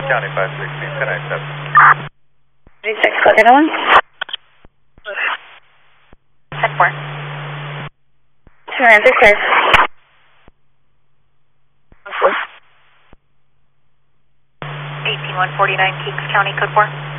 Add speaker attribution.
Speaker 1: County 516, can I accept?
Speaker 2: 36, go to the one.
Speaker 3: 10-4.
Speaker 2: 296.
Speaker 3: 149 Kings County, code 4.